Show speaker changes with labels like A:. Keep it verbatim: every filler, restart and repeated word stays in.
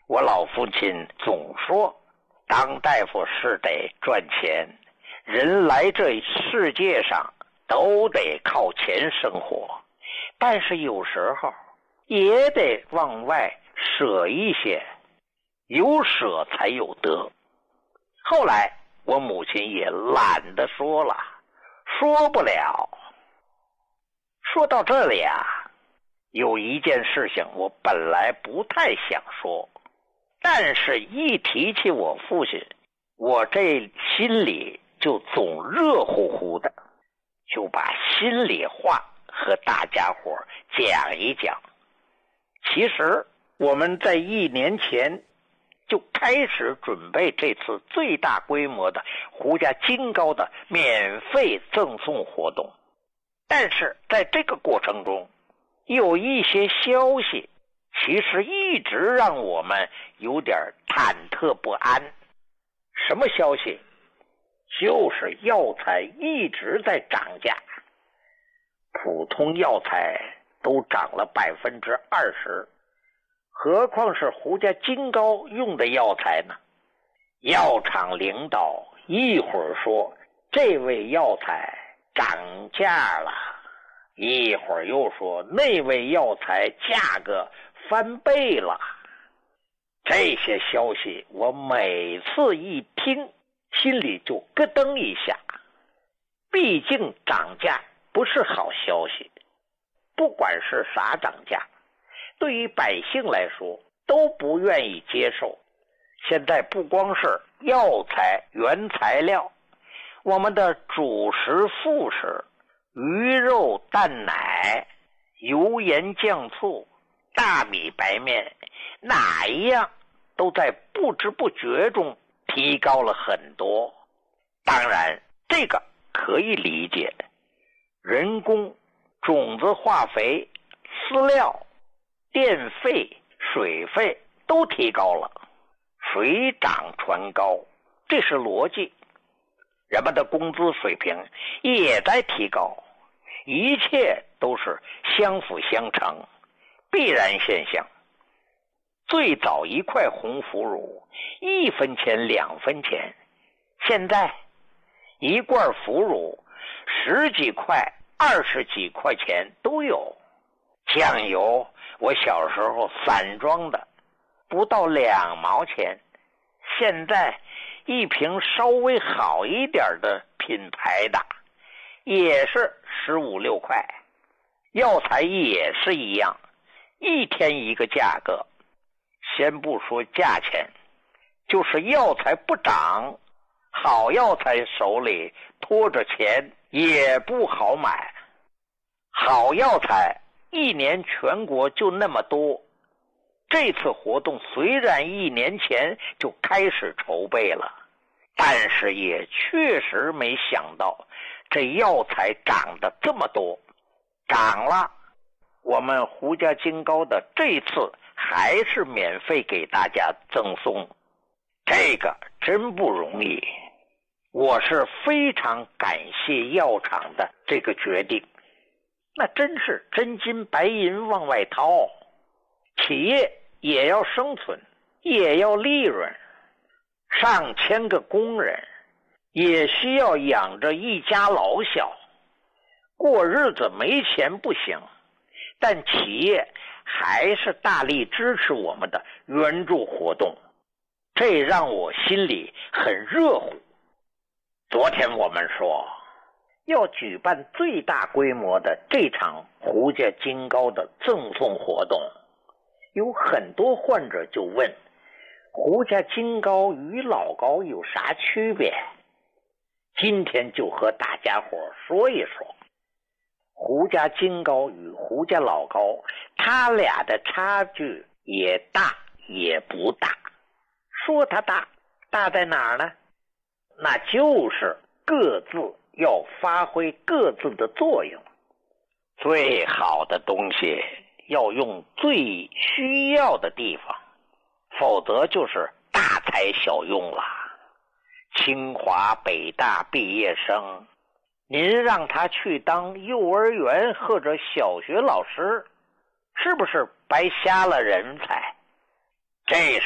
A: 我老父亲总说，当大夫是得赚钱，人来这世界上都得靠钱生活，但是有时候也得往外舍一些，有舍才有得。后来我母亲也懒得说了，说不了。说到这里啊，有一件事情我本来不太想说，但是一提起我父亲，我这心里就总热乎乎的，就把心里话和大家伙讲一讲。其实我们在一年前就开始准备这次最大规模的胡家金糕的免费赠送活动，但是在这个过程中有一些消息其实一直让我们有点忐忑不安。什么消息？就是药材一直在涨价，普通药材都涨了百分之二十，何况是胡家金糕用的药材呢？药厂领导一会儿说这味药材涨价了，一会儿又说那味药材价格翻倍了。这些消息我每次一听心里就咯噔一下，毕竟涨价不是好消息，不管是啥涨价，对于百姓来说都不愿意接受。现在不光是药材原材料，我们的主食副食，鱼肉蛋奶、油盐酱醋、大米白面，哪一样都在不知不觉中提高了很多。当然这个可以理解，人工、种子化肥、饲料、电费、水费都提高了，水涨船高，这是逻辑。人们的工资水平也在提高，一切都是相辅相成，必然现象。最早一块红腐乳一分钱两分钱，现在一罐腐乳十几块二十几块钱都有。酱油我小时候散装的不到两毛钱，现在一瓶稍微好一点的品牌的也是十五六块。药材也是一样，一天一个价格。先不说价钱，就是药材不涨，好药材手里拖着钱也不好买。好药材一年全国就那么多，这次活动虽然一年前就开始筹备了，但是也确实没想到这药材涨得这么多。涨了，我们胡家金糕的这次还是免费给大家赠送，这个真不容易。我是非常感谢药厂的这个决定，那真是真金白银往外掏。企业也要生存，也要利润，上千个工人也需要养着一家老小，过日子没钱不行，但企业还是大力支持我们的援助活动，这让我心里很热乎。昨天我们说要举办最大规模的这场胡家金糕的赠送活动，有很多患者就问，胡家金糕与老糕有啥区别？今天就和大家伙说一说，胡家金糕与胡家老糕，它俩的差距也大也不大。说它大，大在哪儿呢？那就是各自要发挥各自的作用。最好的东西要用最需要的地方，否则就是大材小用了。清华北大毕业生，您让他去当幼儿园或者小学老师，是不是白瞎了人才？这